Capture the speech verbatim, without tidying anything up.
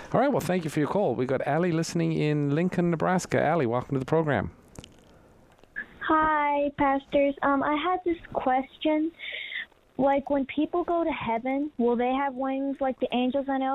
All right, well, thank you for your call. We got Allie listening in Lincoln, Nebraska. Allie, welcome to the program. Hi, pastors. Um, I had this question. Like, when people go to heaven, will they have wings like the angels on earth?